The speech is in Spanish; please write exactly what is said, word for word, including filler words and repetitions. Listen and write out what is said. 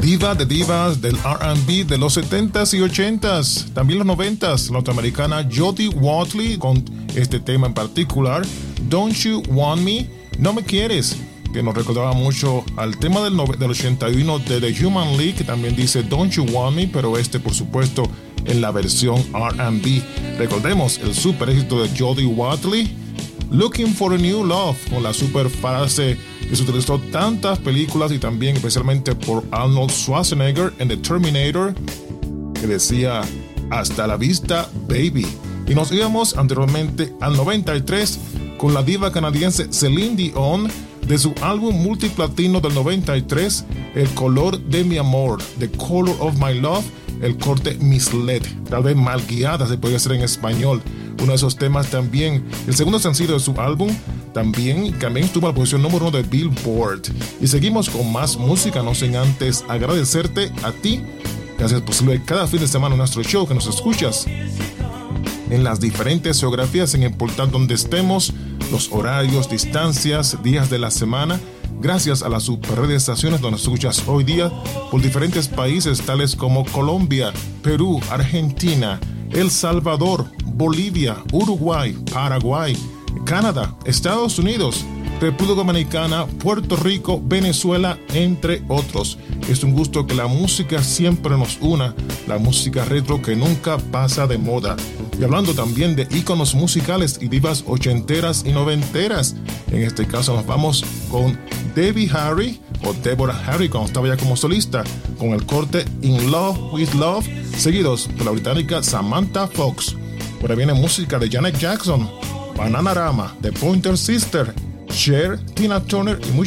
Diva de divas del R and B de los setentas y ochentas, también los noventas, la norteamericana Jody Watley con este tema en particular, Don't You Want Me, No Me Quieres, que nos recordaba mucho al tema del, del ochenta y uno de The Human League, que también dice Don't You Want Me, pero este por supuesto en la versión R and B. Recordemos el super éxito de Jody Watley, Looking for a New Love, con la super frase que se utilizó tantas películas y también especialmente por Arnold Schwarzenegger en The Terminator, que decía hasta la vista baby. Y nos íbamos anteriormente al noventa y tres con la diva canadiense Celine Dion de su álbum multiplatino del noventa y tres, El color de mi amor, The Color of My Love, el corte Misled, tal vez mal guiada se podría decir en español. Uno de esos temas también, el segundo sencillo de su álbum, también, también estuvo en la posición número uno de Billboard. Y seguimos con más música, no sin antes agradecerte a ti, que haces posible cada fin de semana nuestro show, que nos escuchas en las diferentes geografías, sin importar dónde estemos, los horarios, distancias, días de la semana. Gracias a las super redes de estaciones donde escuchas hoy día por diferentes países tales como Colombia, Perú, Argentina, El Salvador, Bolivia, Uruguay, Paraguay, Canadá, Estados Unidos, República Dominicana, Puerto Rico, Venezuela, entre otros. Es un gusto que la música siempre nos una, la música retro que nunca pasa de moda. Y hablando también de íconos musicales y divas ochenteras y noventeras, en este caso nos vamos con Debbie Harry o Deborah Harry cuando estaba ya como solista, con el corte In Love with Love, seguidos por la británica Samantha Fox. Por ahí viene música de Janet Jackson, Bananarama, The Pointer Sister, Cher, Tina Turner y muchos